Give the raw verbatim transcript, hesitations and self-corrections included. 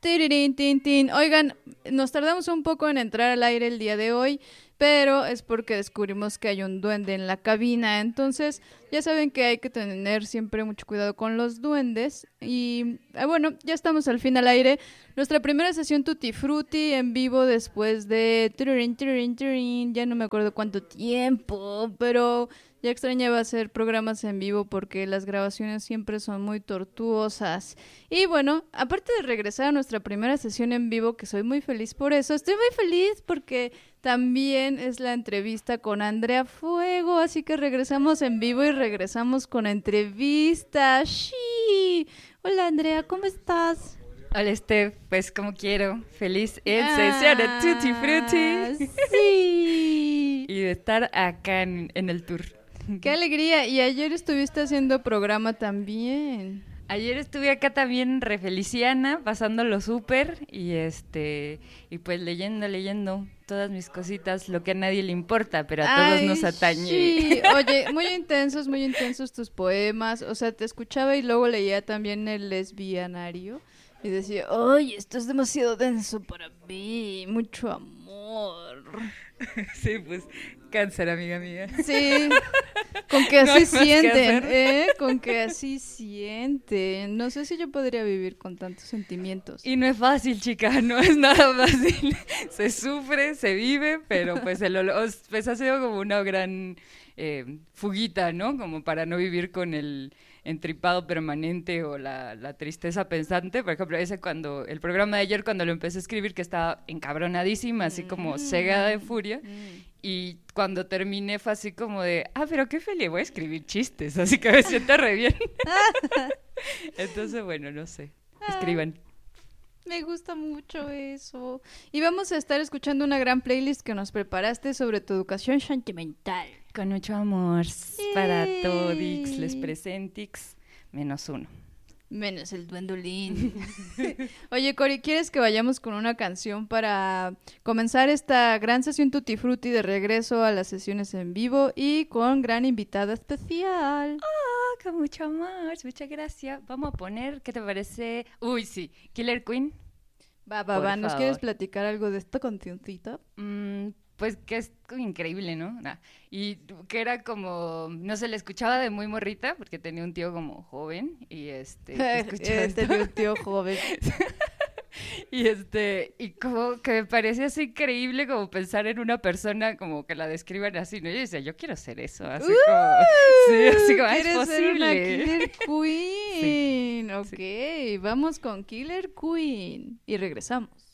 Tirirín, tin, tin. Oigan, nos tardamos un poco en entrar al aire el día de hoy, pero es porque descubrimos que hay un duende en la cabina. Entonces, ya saben que hay que tener siempre mucho cuidado con los duendes. Y eh, bueno, ya estamos al fin al aire. Nuestra primera sesión Tutti Frutti en vivo después de... tirirín, tirirín, tirirín, ya no me acuerdo cuánto tiempo, pero... ya extrañaba hacer programas en vivo porque las grabaciones siempre son muy tortuosas. Y bueno, aparte de regresar a nuestra primera sesión en vivo, que soy muy feliz por eso, estoy muy feliz porque también es la entrevista con Andrea Fuego, así que regresamos en vivo y regresamos con entrevista. ¡Sí! Hola Andrea, ¿cómo estás? Hola Steph, pues como quiero, feliz en sesión de Tutti Frutti. Sí. Y de estar acá en, en el tour. ¡Qué alegría! Y ayer estuviste haciendo programa también. Ayer estuve acá también re feliciana, pasándolo súper y este y pues leyendo, leyendo todas mis cositas, lo que a nadie le importa, pero a todos Ay, nos atañe. Sí, oye, muy intensos, muy intensos tus poemas. O sea, te escuchaba y luego leía también el lesbianario y decía, ¡ay, esto es demasiado denso para mí! Mucho amor. Sí, pues cáncer, amiga mía. Sí, con que No así hay más que sienten, hacer. ¿eh? Con que así sienten. No sé si yo podría vivir con tantos sentimientos. Y no es fácil, chica, no es nada fácil. Se sufre, se vive, pero pues el olor, pues ha sido como una gran eh, fuguita, ¿no? Como para no vivir con el entripado permanente o la, la tristeza pensante. Por ejemplo, ese cuando, el programa de ayer cuando lo empecé a escribir, que estaba encabronadísima, así como cegada de furia. Y cuando terminé fue así como de, ah, pero qué feliz, voy a escribir chistes, así que me siento re bien. Entonces, bueno, no sé, escriban. Me gusta mucho eso. Y vamos a estar escuchando una gran playlist que nos preparaste sobre tu educación sentimental. Con mucho amor para Sí. todix, les presentix, menos uno. Menos el duendolín. Oye, Cori, ¿quieres que vayamos con una canción para comenzar esta gran sesión Tutti Frutti de regreso a las sesiones en vivo y con gran invitada especial? Ah, con mucho amor, muchas gracias. Vamos a poner, ¿qué te parece? Uy, sí, Killer Queen. Va, va, Por va. ¿Nos favor. quieres platicar algo de esta cancioncita? Mm, pues que es como increíble, ¿no? Nah. Y que era como, no se le escuchaba de muy morrita, porque tenía un tío como joven, y este, que escuchaba Eh, esto. Tenía un tío joven. Y este, y como que me parecía así increíble como pensar en una persona como que la describan así, ¿no? Yo decía, yo quiero ser eso, así como, sí, así como, "Ah, es ¿Quieres ser una posible". Killer Queen? Sí, Ok, vamos con Killer Queen y regresamos.